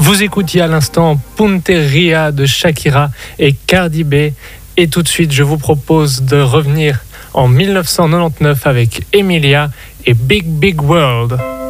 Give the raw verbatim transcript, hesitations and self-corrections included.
Vous écoutiez à l'instant Punteria de Shakira et Cardi B. Et tout de suite, je vous propose de revenir en dix-neuf cent quatre-vingt-dix-neuf avec Emilia et Big Big World.